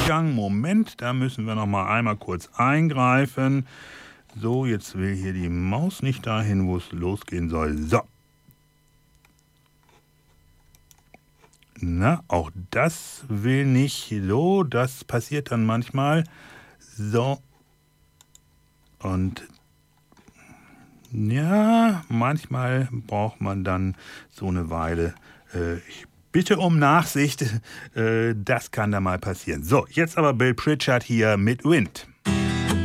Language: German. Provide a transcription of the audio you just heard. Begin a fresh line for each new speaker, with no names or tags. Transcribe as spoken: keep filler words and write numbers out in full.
gegangen. Moment, da müssen wir noch mal einmal kurz eingreifen. So, jetzt will hier die Maus nicht dahin, wo es losgehen soll. So. Na, auch das will nicht. So, das passiert dann manchmal. So. Und ja, manchmal braucht man dann so eine Weile. Äh, ich bitte um Nachsicht. Äh, das kann da mal passieren. So, jetzt aber Bill Pritchard hier mit Wind.